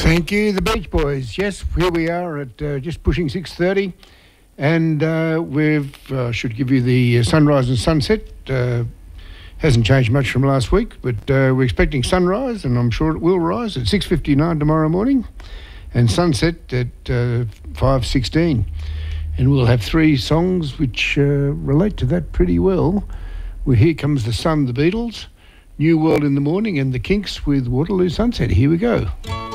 Thank you, the Beach Boys. Yes, here we are at just pushing 6:30, and should give you the sunrise and sunset. Hasn't changed much from last week, but we're expecting sunrise, and I'm sure it will rise at 6:59 tomorrow morning, and sunset at 5:16. And we'll have three songs which relate to that pretty well. Well, Here Comes the Sun, the Beatles, New World in the Morning, and the Kinks with Waterloo Sunset. Here we go.